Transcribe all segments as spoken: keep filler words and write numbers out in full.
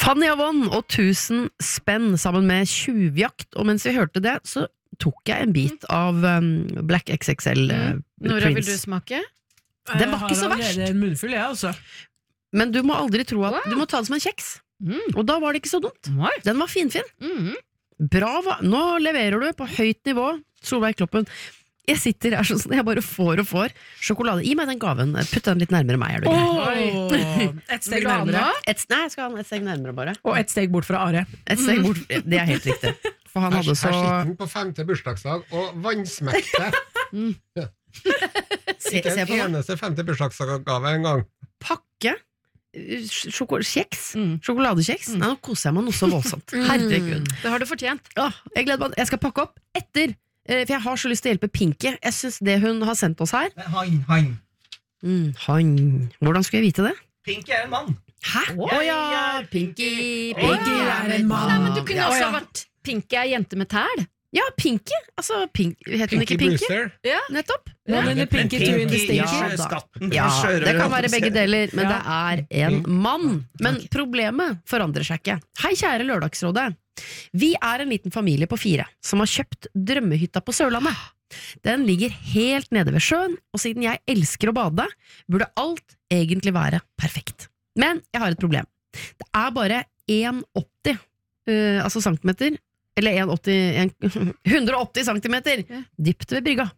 Honey Avon og tusen spenn sammen med tjuvjakt, og mens vi hørte det, så tok jeg en bit av um, Black X X L uh, Nora, Prince. vil du smake? Den var ikke så verst. Jeg har en munnfull, jeg også. Men du må aldri tro at wow. du må ta det som en kjeks. Mm. Og da var det ikke så dumt. Wow. Den var finfin. Mm. Bra, nå leverer du på høyt nivå, Solveig Kloppen. Jeg sitter her sånn, jeg bare får og får sjokolade. Gi meg den gaven, putt den litt nærmere meg. Er du Oh, et steg nærmere. et, nei, jeg skal ha den et steg nærmere bare. Og et steg bort fra Are. Et steg bort, det er helt riktig. For han hadde så... Her sitter han på femte bursdagsdag og vannsmekte. Mm. Ja. Se, Ikke se på en eneste femte bursdagsgave en gang. pakke sjoko kjeks, Mm. sjokoladekjeks. Mm. Nei, nå koser jeg meg noe så voldsomt. Herregud. Det har du fortjent. Åh, jeg gleder meg. Jeg skal pakke opp etter, eh, for jeg har så lyst til å hjelpe Pinky. Jeg synes det hun har sendt oss her Han, han. mm, han. Hvordan skulle jeg vite det? Pinky er en mann. Hæ? Å Jeg ja, er Pinky Pinky er en mann. Nei, men du kunne ja, også ja. vært Pinky er jente med tæl. Ja, Pinky. Altså, Pink, heter hun Pinky ikke Pinky? Brewster. Nettopp. One in the pinky, two in the Ja, stinky. da. Skatten. Ja, det kan være begge deler, men Ja. det er en mann. Men problemet forandrer seg ikke. Hei, kjære Lørdagsrådet. Vi er en liten familie på fire som har kjøpt drømmehytta på Sørlandet. Den ligger helt nede ved sjøen, og siden jeg elsker å bade, burde alt egentlig være perfekt. Men jeg har et problem. Det er bare en komma åtti uh, altså centimeter, eller en komma åtti, hundre og åtti centimeter dypt ved brygga.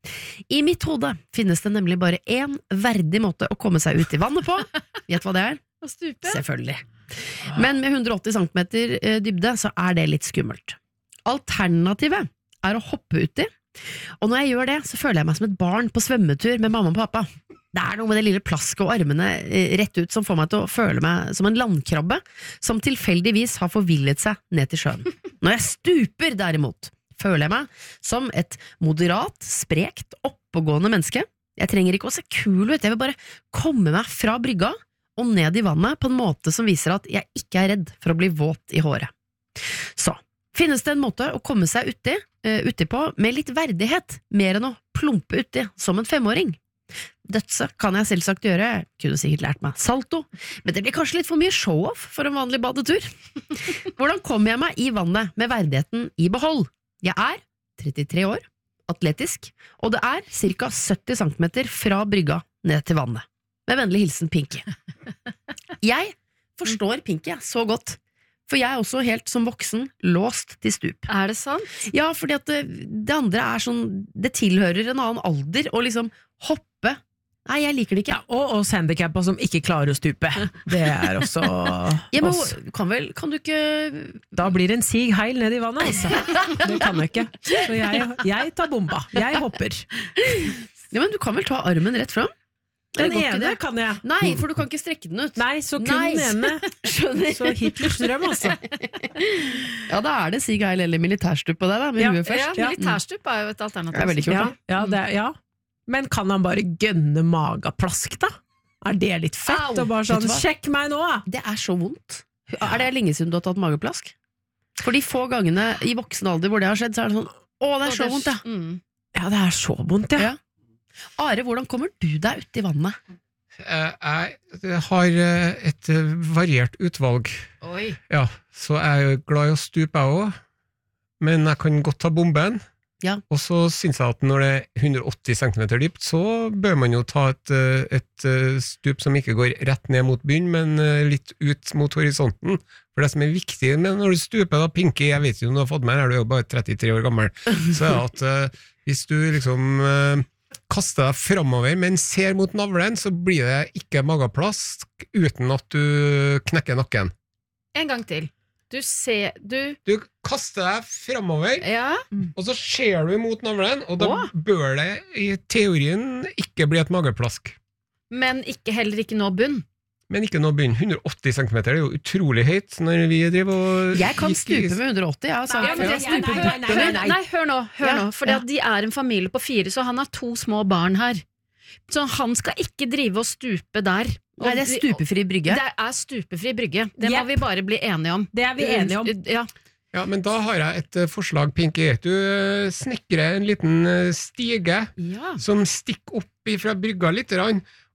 I mitt hode finnes det nemlig bare en verdig måte å komme seg ut i vannet på. Gjett hva det er? Og stupe. Selvfølgelig. Men med hundre og åtti centimeter dybde så er det litt skummelt. Alternativet er å hoppe uti, og når jeg gjør det så føler jeg meg som et barn på svømmetur med mamma og pappa. Det er noe med det lille plasket og armene rett ut som får meg til å føle meg som en landkrabbe som tilfeldigvis har forvillet seg ned til sjøen. Når jeg stuper derimot, føler jeg meg som et moderat, sprekt, oppegående menneske. Jeg trenger ikke å se kul ut, jeg vil bare komme meg fra brygga og ned i vannet på en måte som viser at jeg ikke er redd for å bli våt i håret. Så, finnes det en måte å komme seg uti, uh, uti på med litt verdighet, mer enn å plumpe uti som en femåring? Dødse kan jeg selvsagt gjøre, jeg kunne sikkert lært meg salto, men det blir kanskje litt for mye show-off for en vanlig badetur. Hvordan kommer jeg meg i vannet med verdigheten i behold? Jeg er trettitre år, atletisk, og det er ca. sytti centimeter fra brygga ned til vannet. Med vennlig hilsen Pinky. Jeg forstår Pinky så godt, for jeg er også helt som voksen låst til stup. Er det sant? Ja, fordi at det, det andre er sånn, det tilhører en annen alder, og liksom hoppe. Nei, jeg liker det ikke. Ja, og oss handicappa som ikke klarer å stupe. Det er også Ja, men oss. kan vel, kan du ikke... Da blir det en sig heil ned i vannet, altså. Det kan jeg ikke. Så jeg, jeg tar bomba. Jeg hopper. Ja, men du kan vel ta armen rett fram? Den Eller går ikke ene det? kan jeg. Nei, for du kan ikke strekke den ut. Nei, så kun Nei. den ene. Skjønner. Så Hitlers drøm, altså. Ja, da er det Sig Heil eller militærstup på deg da, med Ja, huet Ja, først. militærstup er jo et alternativ. Det er veldig kult, Ja, da. ja, det, er- ja. Men kan han bare gønne magaplask, da? Er det litt fett? Au, Og bare vet sånn, du hva? sjekk meg nå! Det er så vondt. Er det lenge siden du har tatt mageplask? For de få gangene i voksen alder hvor det har skjedd, så er det sånn, å, det er så vondt, ja. Mm. Ja, det er så vondt, ja. Ja. Are, hvordan kommer du deg ut i vannet? Eh, Jeg har eh, et eh, variert utvalg. Oi. Ja, så jeg er glad i å stupe jeg også, men jeg kan godt ta bomben. Ja. Og så synes jeg at når det er hundre og åtti centimeter dypt, så bør man jo ta et, eh, et eh, stup som ikke går rett ned mot bunnen, men eh, litt ut mot horisonten. For det som er viktig men når du stuper, da, Pinky, jeg vet jo om du har fått med, er du jo bare trettitre år gammel, så er det at eh, hvis du liksom eh, kaster deg fremover, men ser mot navlen, så blir det ikke magaplask uten at du knekker nakken. En gang til. Du ser, du... Du kaster deg fremover, Ja. og så ser du mot navlen, og da Åh. bør det i teorien ikke bli et magaplask. Men ikke, heller ikke nå bunn. Men ikke noe bunn. hundre og åtti centimeter, det er jo utrolig høyt når vi driver og... Jeg kan gikk i- stupe med hundre og åtti, ja. Så Ja, men det nei, nei, nei, nei, nei, nei. Nei, hør nå, hør Ja, nå. Fordi ja. at de er en familie på fire, så han har to små barn her. Så han skal ikke drive og stupe der. Og Nei, det er vi- stupefri brygge. Det er stupefri brygge. Det må Yep. vi bare bli enige om. Det er vi enige om. Ja. Ja, men da har jeg et eh, forslag, Pinky. Du eh, snekrer en liten eh, stige Ja. som stikker opp fra brygga litt, grann,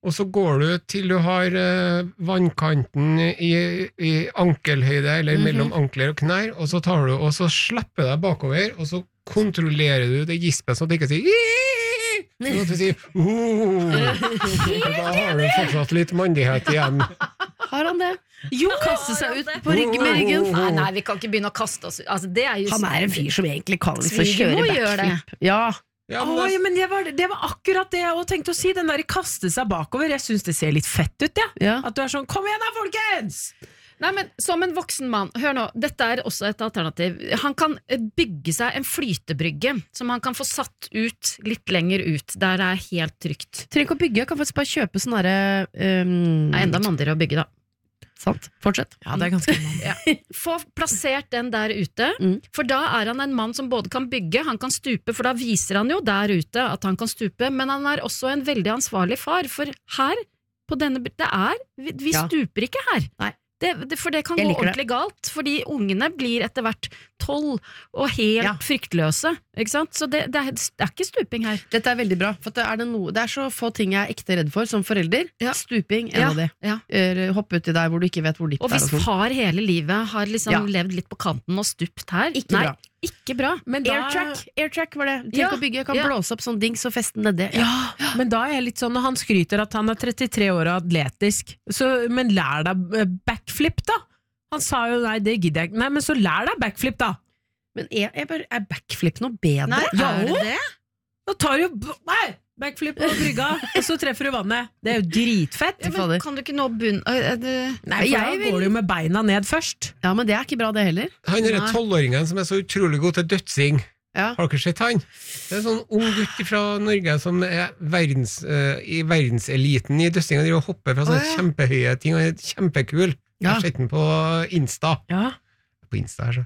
og så går du til du har eh, vannkanten i, i ankelhøyde, eller Mhm. mellom ankler og knær, og så tar du, og så slipper deg bakover, og så kontrollerer du det gispet, så det ikke sier «Iiii!» så at du sier «Åh!» For da har du fortsatt litt mandighet igjen. Har han det? Jo, Kaste seg ut på ryggen med ryggen. Nei, nei, vi kan ikke begynne å kaste oss altså, det er jo Han er en fyr som egentlig kaller for å Svigermor kjøre gjør det. backflip. Ja, Ja, men Oi, det, men det var, det var akkurat det jeg også tenkte å si, den der kaste seg bakover. Jeg synes det ser litt fett ut, ja. ja. At du er sånn, kom igjen da, folkens! Nei, men Som en voksen mann, hør nå, dette er også et alternativ. Han kan bygge seg en flytebrygge som han kan få satt ut litt lenger ut, der det er helt trygt. Trenger ikke å bygge, jeg kan faktisk bare kjøpe sånn derre um, Det er enda mandigere å bygge, da. Sant, fortsett. Ja, det er ganske mann. Ja. Få plassert den der ute, Mm. for da er han en mann som både kan bygge, han kan stupe, for da viser han jo der ute at han kan stupe, men han er også en veldig ansvarlig far, for her, på denne, det er, vi, vi Ja. stuper ikke her. Nei. Det, det, for det kan Jeg gå liker det. ordentlig galt, fordi ungene blir etter hvert tolv og helt Ja. fryktløse, ikke sant? Så det, det, er, det er ikke stuping her. Dette er veldig bra, for det er, det, noe, det er så få ting jeg er ekte redd for som forelder. Ja. Stuping, en Ja, av de. ja. Eller hoppe uti der hvor du ikke vet hvor dypt Og det er. hvis Og sånn. far hele livet har liksom Ja. levd litt på kanten og stupt her, Ikke nei, bra. ikke bra. Men da, Airtrack, airtrack var det. Tenk Ja, å bygge, kan ja. blåse opp sånn dings og feste den nedi. ja, men da er jeg litt sånn, når han skryter at han er trettitre år og atletisk, så, men lær deg eh, backflip da. Han sa jo, nei, det gidder jeg ikke. Nei, men så lær deg backflip da. Men er, er, bare- er backflip noe bedre? Nei, Ja, er det det? Da tar du jo, nei, backflip på brygga, og så treffer du vannet. Det er jo dritfett. Ja, fader. men kan du ikke nå bunn... øh, er det- Nei, for da jeg vil- går du jo med beina ned først. Ja, men det er ikke bra det heller. han er Nei. tolvåringen som er så utrolig god til dødsing. Ja. Har dere sett han? Det er en sånn ung gutt fra Norge som er verdens, eh, i verdenseliten i dødsing, og driver og hopper fra sånne Å, ja. kjempehøye ting, og er kjempekul. Jeg Ja. har sett den på Insta. Ja. På Insta her, så.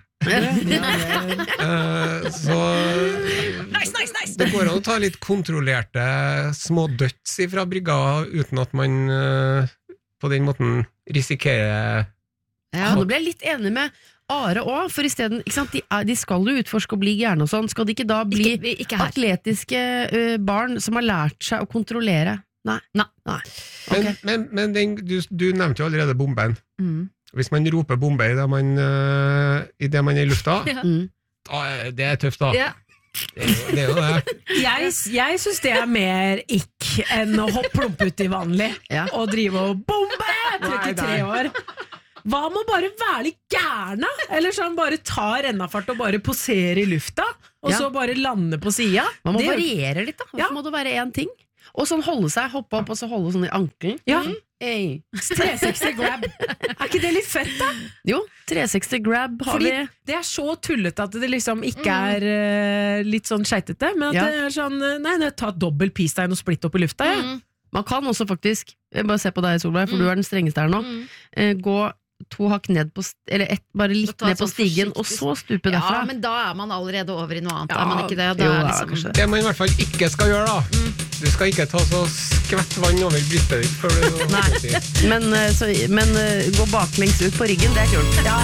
Ja. Eh, så Nice, nice, nice! det går an å ta litt kontrollerte små døds fra brygga uten at man eh, på den måten risikerer Ja, nå ble jeg litt enig med Are òg, for i stedet, ikke sant, de, er, de skal jo utforske og bli gærne og sånn, skal de ikke da bli Ikke, vi- ikke her. atletiske ø, barn som har lært seg å kontrollere? Nei. Nei. Nei. Men, Ok. men, men den, du, du nevnte jo allerede bomben. Mm. Hvis man roper bombe i det man, uh, i det man er i lufta, Ja. Mm. da, er- det er tøft, da. Ja. Det er jo det. Er jo det. Jeg, jeg synes det er mer ikk enn å hoppe plumpe ut i vanlig Ja. og drive og bombe trettitre år. Hva med å bare være litt gærna? Eller sånn bare ta rennafart og bare posere i lufta, og Ja. så bare lande på sida? Man må Det- variere litt, da. Hvorfor Ja. må det være én ting? Og sånn holde seg, hoppe opp og så holde sånn i ankelen. Ja. Hey. tre seksti grab. Er ikke det litt fett, da? Jo, tre seksti grab har Fordi vi. det er så tullete at det liksom ikke er eh, litt sånn skeitete, men at Ja. det er sånn eh, Nei, nei ta dobbel peace-tegn og splitt opp i lufta, ja. Mm. Man kan også faktisk, jeg bare se på deg Solveig, for Mm. du er den strengeste her nå, Mm. eh, gå to hakk ned på, st- eller ett, bare litt ta ned på sånn stigen, forsiktig- og så stupe Ja, derfra. men da er man allerede over i noe annet. Ja, er man ikke det? Da jo, er ja, liksom, kanskje. Det man i hvert fall ikke skal gjøre, da. Du skal ikke ta så skvett vann over brystet ditt før du Nei. Men, eh, så, men eh, gå baklengs ut på ryggen, det er kult. Ja.